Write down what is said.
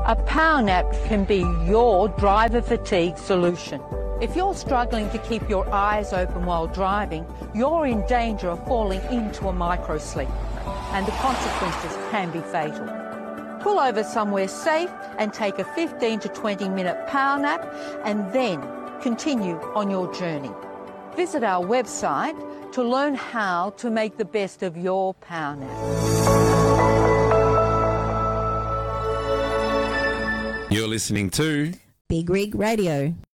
A power nap can be your driver fatigue solution. If you're struggling to keep your eyes open while driving, you're in danger of falling into a micro-sleep, and the consequences can be fatal. Pull over somewhere safe and take a 15 to 20 minute power nap and then continue on your journey. Visit our website to learn how to make the best of your power nap. You're listening to Big Rig Radio.